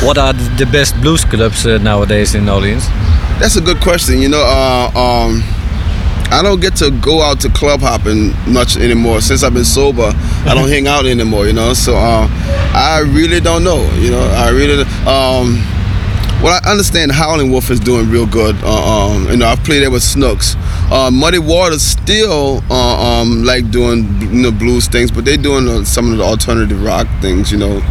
What are the best blues clubs nowadays in Orleans? That's a good question. You know, I don't get to go out to club hopping much anymore. Since I've been sober, I don't hang out anymore, you know. So I really don't know, you know. I really, well, I understand Howlin' Wolf is doing real good. You know, I've played there with Snooks. Muddy Waters still like doing, you know, blues things, but they're doing some of the alternative rock things, you know.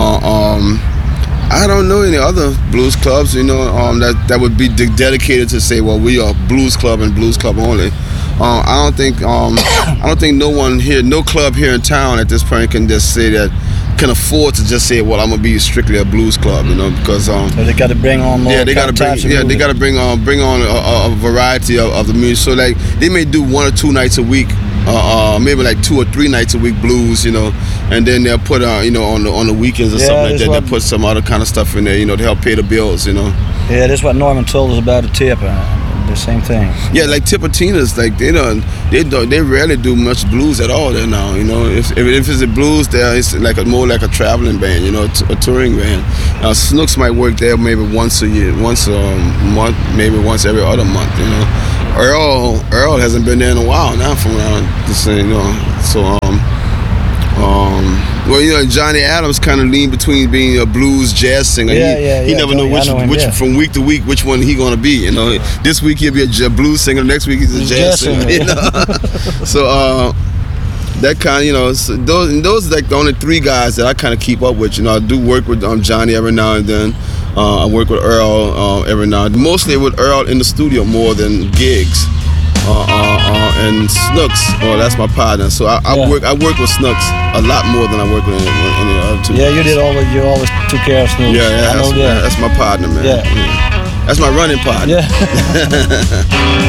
I don't know any other blues clubs, you know, that would be dedicated to say, well, we are blues club and blues club only. I don't think no club here in town at this point can just say that, can afford to just say, well, I'm gonna be strictly a blues club, you know, because so they got to bring on more. Yeah, they got to bring on a variety of the music. So like they may do 1 or 2 nights a week. Maybe like 2 or 3 nights a week blues, you know, and then they'll put you know, on the weekends or something like that. They'll put some other kind of stuff in there, you know, to help pay the bills, you know. Yeah, that's what Norman told us about the Tip. The same thing. Yeah, like Tipitina's, like they rarely do much blues at all there now, you know. If it's a blues there, it's like more like a traveling band, you know, a touring band. Snooks might work there maybe once a month, maybe once every other month, you know. Earl hasn't been there in a while now, from what I just saying, you know. So well, you know, Johnny Adams kind of leaned between being a blues jazz singer. He never know which from week to week which one he gonna be. You know, this week he'll be a blues singer, next week he's a jazz singer. You know? So that kind of, you know, so those are like the only 3 guys that I kind of keep up with. You know, I do work with Johnny every now and then. I work with Earl every now and then. Mostly with Earl in the studio more than gigs. And Snooks, that's my partner. So I work with Snooks a lot more than I work with any other 2 guys. You always took care of Snooks. Yeah, that's my partner, man. Yeah. That's my running partner. Yeah.